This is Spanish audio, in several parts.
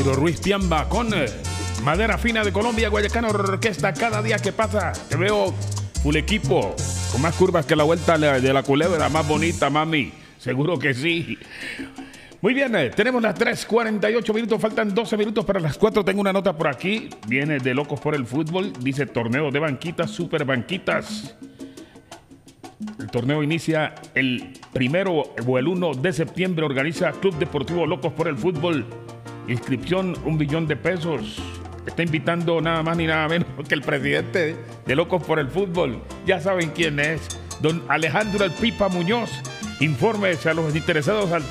Jairo Ruiz Piamba con Madera Fina de Colombia, Guayacán Orquesta. Cada día que pasa te veo full equipo, con más curvas que la vuelta de la culebra, más bonita, mami. Seguro que sí. Muy bien, tenemos las 3:48 minutos, faltan 12 minutos para las 4. Tengo una nota por aquí, viene de Locos por el Fútbol, dice torneo de banquitas, super banquitas. El torneo inicia el 1 o el 1 de septiembre, organiza Club Deportivo Locos por el Fútbol. Inscripción $1 millón. Está invitando nada más ni nada menos que el presidente de Locos por el Fútbol. Ya saben quién es, don Alejandro El Pipa Muñoz. Infórmese a los interesados al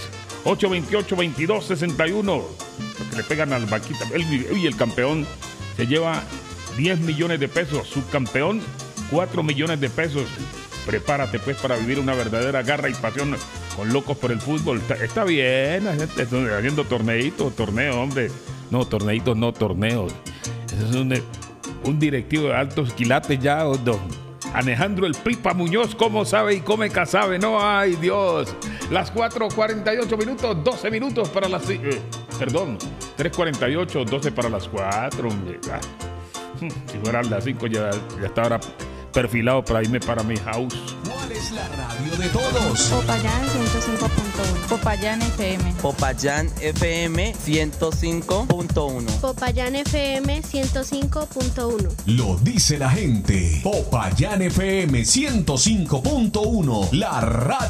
310-828-2261. Porque le pegan al banquita. Y el campeón se lleva $10 millones. Subcampeón, $4 millones. Prepárate pues para vivir una verdadera garra y pasión con Locos por el Fútbol. Está bien, haciendo torneos, hombre. No, torneitos, no torneos. Eso es un directivo de altos quilates ya, don Alejandro El Pipa Muñoz. ¿Cómo sabe y come casabe? No, ay Dios. Las 4:48 minutos, 12 minutos para las... 3:48, 12 para las 4, hombre. Si fueran las 5 ya está ahora perfilado para irme para mi house. ¿Cuál es la radio de todos? Popayán 105.1. Popayán FM. Popayán FM 105.1. Popayán FM 105.1. Lo dice la gente. Popayán FM 105.1. La radio.